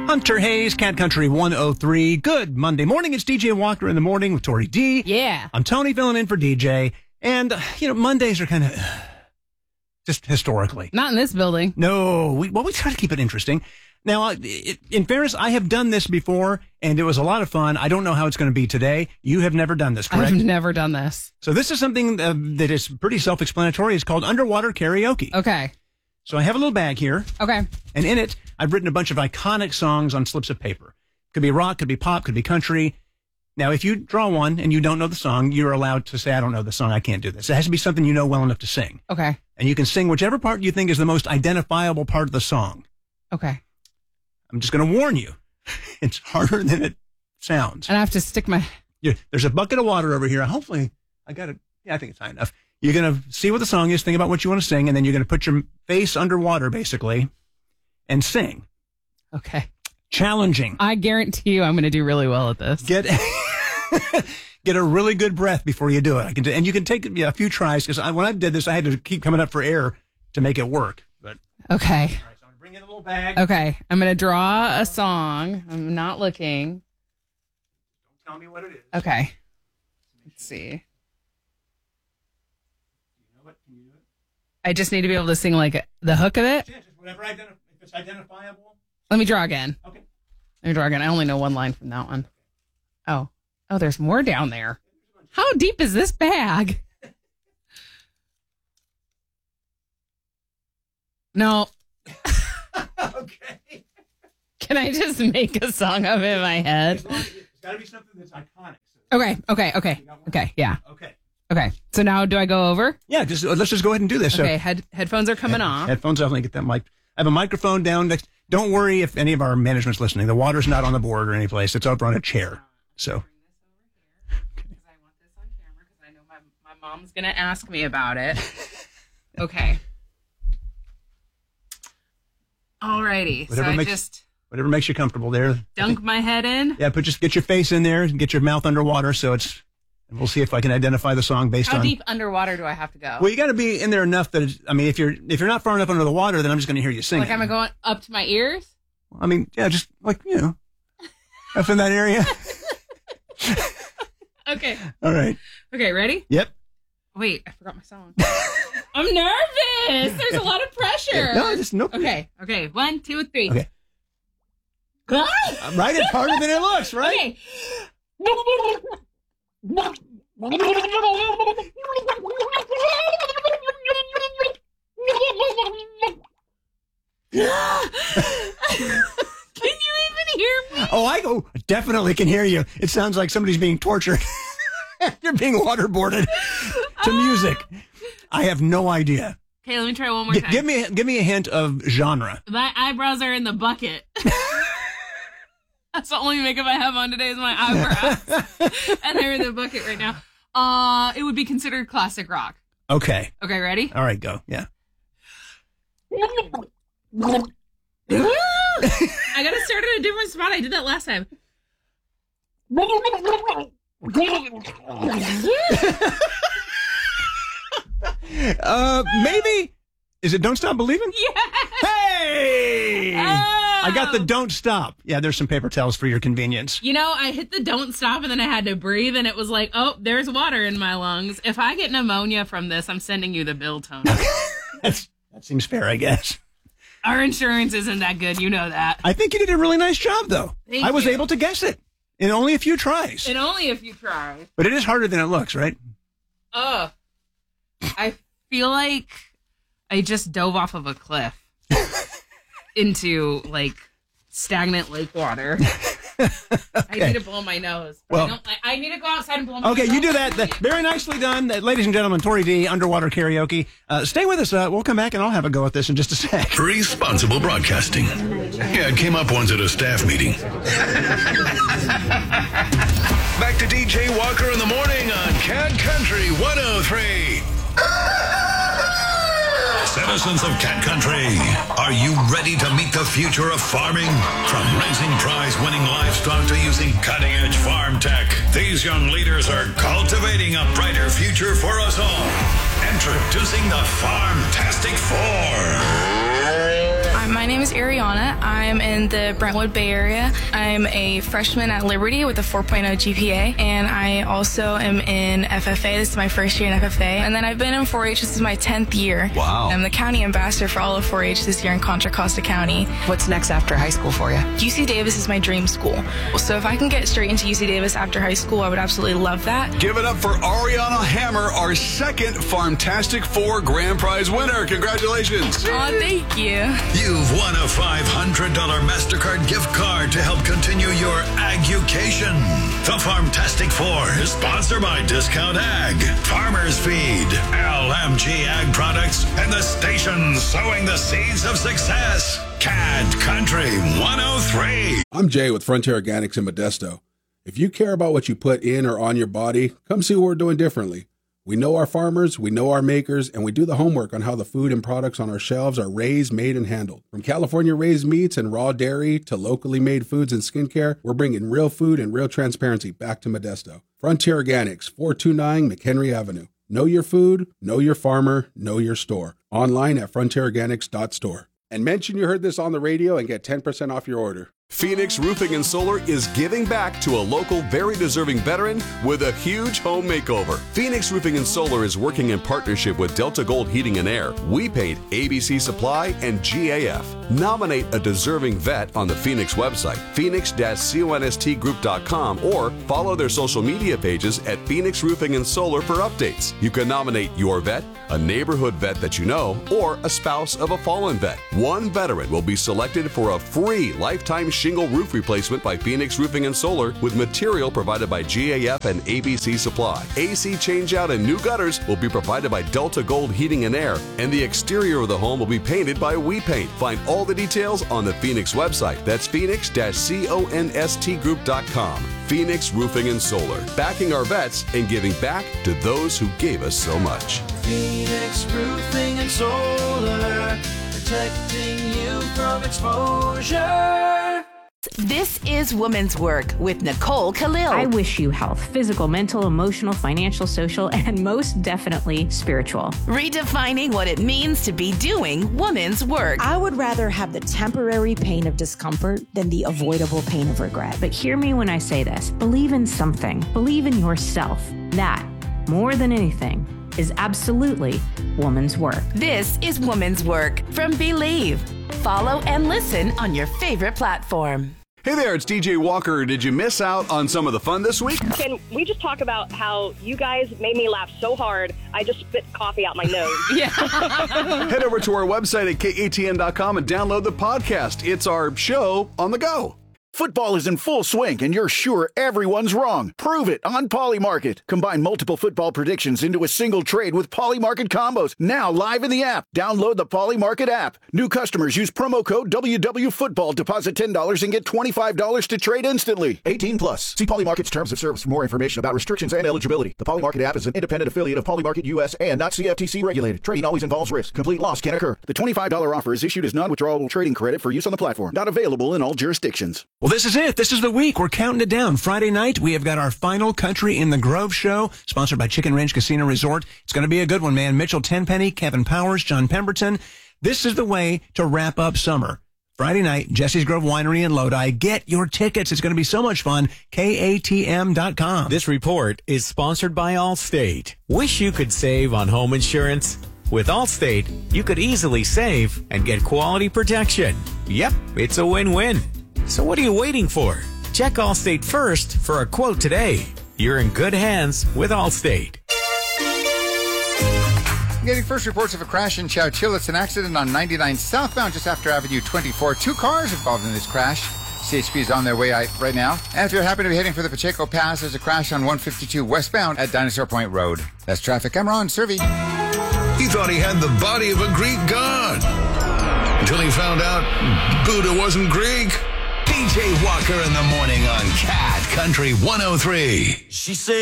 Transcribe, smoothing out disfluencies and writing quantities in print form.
Hunter Hayes, Cat Country 103. Good Monday morning. It's DJ Walker in the morning with Tori D. Yeah. I'm Tony filling in for DJ. And, Mondays are kind of just historically. Not in this building. No, we try to keep it interesting. Now, in fairness, I have done this before, and it was a lot of fun. I don't know how it's going to be today. You have never done this, correct? I've never done this. So this is something that is pretty self-explanatory. It's called underwater karaoke. Okay. So I have a little bag here. Okay. And in it, I've written a bunch of iconic songs on slips of paper. Could be rock, could be pop, could be country. Now, if you draw one and you don't know the song, you're allowed to say, I don't know the song, I can't do this. It has to be something you know well enough to sing. Okay. And you can sing whichever part you think is the most identifiable part of the song. Okay. I'm just going to warn you. It's harder than it sounds. And I have to stick my... Yeah, there's a bucket of water over here. Hopefully, I got it. Yeah, I think it's high enough. You're going to see what the song is, think about what you want to sing, and then you're going to put your face underwater, basically, and sing. Okay. Challenging. I guarantee you I'm going to do really well at this. Get a really good breath before you do it. And you can take a few tries, because when I did this, I had to keep coming up for air to make it work. But okay. All right, so I'm going to bring in a little bag. Okay. I'm going to draw a song. I'm not looking. Don't tell me what it is. Okay. Let's see. Can you do it? I just need to be able to sing like the hook of it. Yeah, just whatever if it's identifiable. Let me draw again. Okay. Let me draw again. I only know one line from that one. Oh, there's more down there. How deep is this bag? No. Okay. Can I just make a song of it in my head? It's got to be something that's iconic. Okay. Yeah. Okay. Okay. So now do I go over? Yeah, let's just go ahead and do this. Okay. Headphones are coming off. Headphones, definitely get that mic. I have a microphone down next. Don't worry if any of our management's listening. The water's not on the board or any place. It's over on a chair. So. Because I want this on camera because I know my mom's going to ask me about it. Okay. Alrighty. Whatever makes you comfortable there. Dunk my head in. Yeah, just get your face in there and get your mouth underwater and we'll see if I can identify the song based on... How deep underwater do I have to go? Well, you got to be in there enough that if you're not far enough under the water, then I'm just going to hear you sing. Like, am I going up to my ears? I mean, yeah, just like, up in that area. Okay. All right. Okay, ready? Yep. Wait, I forgot my song. I'm nervous. There's a lot of pressure. No, just nope. Okay. 1, 2, 3. Okay. Right, it's harder than it looks, right? Okay. Maybe. Can you even hear me? Oh, I definitely can hear you. It sounds like somebody's being tortured. You're being waterboarded to music. I have no idea. Okay, let me try one more time. Give me a hint of genre. My eyebrows are in the bucket. That's the only makeup I have on today is my eyebrows. And they're in the bucket right now. It would be considered classic rock. Okay. Okay, ready? All right, go. Yeah. I gotta start at a different spot. I did that last time. Maybe. Is it Don't Stop Believing? Yeah. Hey! Oh. I got the Don't Stop. Yeah, there's some paper towels for your convenience. I hit the don't stop and then I had to breathe and it was like, oh, there's water in my lungs. If I get pneumonia from this, I'm sending you the bill, Tony. That seems fair, I guess. Our insurance isn't that good. You know that. I think you did a really nice job, though. I was able to guess it in only a few tries. In only a few tries. But it is harder than it looks, right? I feel like I just dove off of a cliff into stagnant lake water. Okay. I need to blow my nose. Well, I need to go outside and blow my nose. Okay, you do that. Very nicely done. Ladies and gentlemen, Tori D, Underwater Karaoke. Stay with us. We'll come back and I'll have a go at this in just a sec. Responsible broadcasting. Yeah, it came up once at a staff meeting. Back to DJ Walker in the morning on Cat Country 103. Citizens of Cat Country, are you ready to meet the future of farming? From raising prize-winning livestock to using cutting-edge farm tech, these young leaders are cultivating a brighter future for us all. Introducing the Farmtastic Four. I'm My name is Ariana. I'm in the Brentwood Bay Area. I'm a freshman at Liberty with a 4.0 GPA, and I also am in FFA. This is my first year in FFA, and then I've been in 4-H. This is my 10th year. Wow. I'm the county ambassador for all of 4-H this year in Contra Costa County. What's next after high school for you? UC Davis is my dream school. So if I can get straight into UC Davis after high school, I would absolutely love that. Give it up for Ariana Hammer, our second Farmtastic 4 grand prize winner. Congratulations. Oh, thank you. You've won a $500 MasterCard gift card to help continue your agucation. The Farmtastic 4 is sponsored by Discount Ag, Farmers Feed, LMG Ag Products, and the station sowing the seeds of success. CAD Country 103. I'm Jay with Frontier Organics in Modesto. If you care about what you put in or on your body, come see what we're doing differently. We know our farmers, we know our makers, and we do the homework on how the food and products on our shelves are raised, made, and handled. From California-raised meats and raw dairy to locally made foods and skincare, we're bringing real food and real transparency back to Modesto. Frontier Organics, 429 McHenry Avenue. Know your food, know your farmer, know your store. Online at frontierorganics.store. And mention you heard this on the radio and get 10% off your order. Phoenix Roofing and Solar is giving back to a local, very deserving veteran with a huge home makeover. Phoenix Roofing and Solar is working in partnership with Delta Gold Heating and Air, We Paint, ABC Supply, and GAF. Nominate a deserving vet on the Phoenix website, phoenix-constgroup.com, or follow their social media pages at Phoenix Roofing and Solar for updates. You can nominate your vet, a neighborhood vet that you know, or a spouse of a fallen vet. One veteran will be selected for a free lifetime shingle roof replacement by Phoenix Roofing and Solar with material provided by GAF and ABC Supply. AC changeout and new gutters will be provided by Delta Gold Heating and Air, and the exterior of the home will be painted by We Paint. Find all the details on the Phoenix website. That's phoenix-constgroup.com. Phoenix Roofing and Solar, backing our vets and giving back to those who gave us so much. Phoenix Roofing and Solar, protecting you from exposure. This is Woman's Work with Nicole Khalil. I wish you health, physical, mental, emotional, financial, social, and most definitely spiritual. Redefining what it means to be doing woman's work. I would rather have the temporary pain of discomfort than the avoidable pain of regret. But hear me when I say this. Believe in something. Believe in yourself. That, more than anything, is absolutely woman's work. This is Woman's Work from Believe. Follow and listen on your favorite platform. Hey there, it's DJ Walker. Did you miss out on some of the fun this week? Can we just talk about how you guys made me laugh so hard, I just spit coffee out my nose? Yeah. Head over to our website at katn.com and download the podcast. It's our show on the go. Football is in full swing, and you're sure everyone's wrong. Prove it on Polymarket. Combine multiple football predictions into a single trade with Polymarket combos. Now live in the app. Download the Polymarket app. New customers use promo code WWFootball. Deposit $10 and get $25 to trade instantly. 18 plus. See Polymarket's terms of service for more information about restrictions and eligibility. The Polymarket app is an independent affiliate of Polymarket US and not CFTC regulated. Trading always involves risk. Complete loss can occur. The $25 offer is issued as non-withdrawable trading credit for use on the platform. Not available in all jurisdictions. Well, this is it. This is the week. We're counting it down. Friday night, we have got our final Country in the Grove show, sponsored by Chicken Range Casino Resort. It's going to be a good one, man. Mitchell Tenpenny, Kevin Powers, John Pemberton. This is the way to wrap up summer. Friday night, Jesse's Grove Winery in Lodi. Get your tickets. It's going to be so much fun. KATM.com. This report is sponsored by Allstate. Wish you could save on home insurance? With Allstate, you could easily save and get quality protection. Yep, it's a win-win. So what are you waiting for? Check Allstate first for a quote today. You're in good hands with Allstate. Getting first reports of a crash in Chowchilla. It's an accident on 99 southbound just after Avenue 24. 2 cars involved in this crash. CHP is on their way out right now. And if you're happy to be heading for the Pacheco Pass, there's a crash on 152 westbound at Dinosaur Point Road. That's traffic. I'm Ron Servey. He thought he had the body of a Greek god until he found out Buddha wasn't Greek. DJ Walker in the morning on CAD Country 103. She said